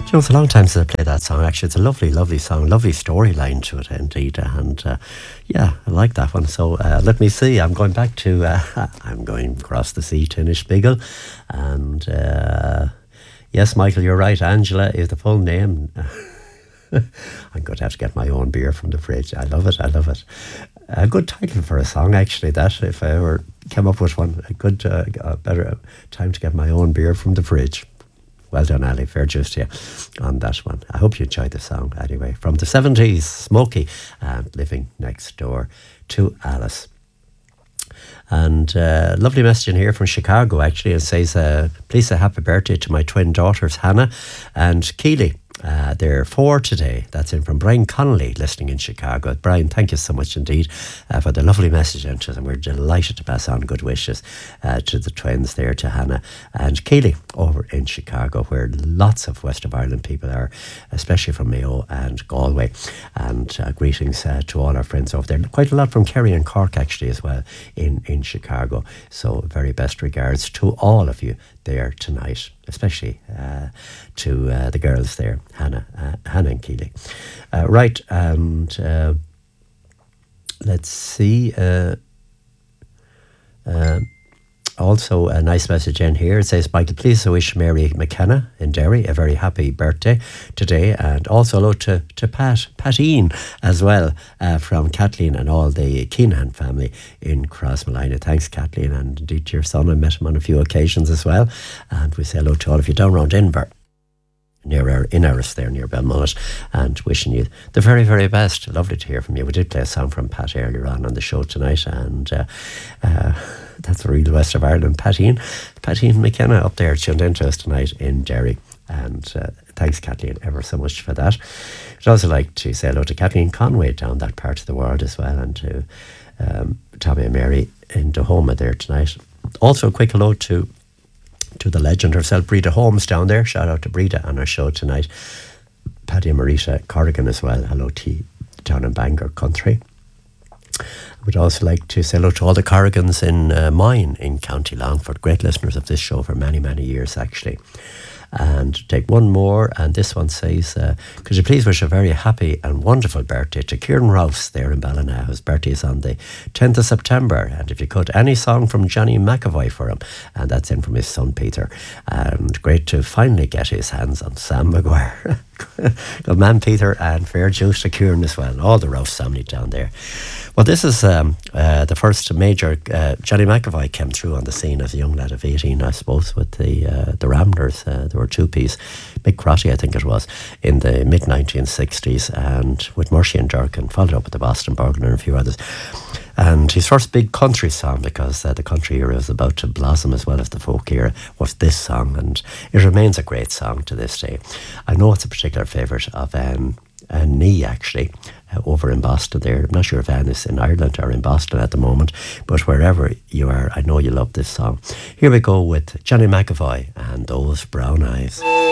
You know, it's a long time since I played that song. Actually, it's a lovely, lovely song, lovely storyline to it, indeed. And yeah, I like that one. So let me see. I'm going back to, I'm going across the sea to Inishbigel. And yes, Michael, you're right. Angela is the full name. I'm going to have to get my own beer from the fridge. I love it. I love it. A good title for a song, actually, that, if I ever came up with one. A good, better time to get my own beer from the fridge. Well done, Ali. Fair juice to you on that one. I hope you enjoyed the song anyway. From the 70s, Smokey, Living Next Door to Alice. And lovely message in here from Chicago, actually. It says, please say happy birthday to my twin daughters, Hannah and Keely. They're 4 today. That's in from Brian Connolly, listening in Chicago. Brian, thank you so much indeed for the lovely message, and we're delighted to pass on good wishes to the twins there, to Hannah and Keely over in Chicago, where lots of West of Ireland people are, especially from Mayo and Galway. And greetings to all our friends over there. Quite a lot from Kerry and Cork, actually, as well, in Chicago. So very best regards to all of you there tonight, especially to the girls there, Hannah and Keely. Right, and let's see. Also, a nice message in here. It says, Michael, please wish Mary McKenna in Derry a very happy birthday today. And also hello to Patine as well, from Kathleen and all the Keenan family in Crossmolina. Thanks, Kathleen, and indeed to your son. I met him on a few occasions as well. And we say hello to all of you down around Inver, near Innerris there, near Belmullet, and wishing you the very, very best. Lovely to hear from you. We did play a song from Pat earlier on the show tonight, and that's the real West of Ireland. Patine McKenna up there tuned into us tonight in Derry. And thanks, Kathleen, ever so much for that. I'd also like to say hello to Kathleen Conway down that part of the world as well, and to Tommy and Mary in Dahoma there tonight. Also a quick hello to the legend herself, Breda Holmes, down there. Shout out to Breda on our show tonight. Paddy and Marita Corrigan as well. Hello to you down in Bangor country. I would also like to say hello to all the Corrigans in Moyne in County Longford. Great listeners of this show for many, many years, actually. And take one more, and this one says, could you please wish a very happy and wonderful birthday to Kieran Rouse there in Ballina, whose birthday is on the 10th of September, and if you could, any song from Johnny McAvoy for him, and that's in from his son Peter. And great to finally get his hands on Sam Maguire. Good man, Peter, and fair juice to Kieran as well, and all the Rouse family down there. Well, this is the first major. Johnny McAvoy came through on the scene as a young lad of 18, I suppose, with the Ramblers. There were two-piece, Big Crotty, I think it was, in the mid-1960s, and with Murphy and Durkin, followed up with the Boston Burglar and a few others. And his first big country song, because the country era was about to blossom as well as the folk era, was this song, and it remains a great song to this day. I know it's a particular favourite of Anne Nee, actually, over in Boston there. I'm not sure if Anne is in Ireland or in Boston at the moment, but wherever you are, I know you love this song. Here we go with Johnny McAvoy and Those Brown Eyes.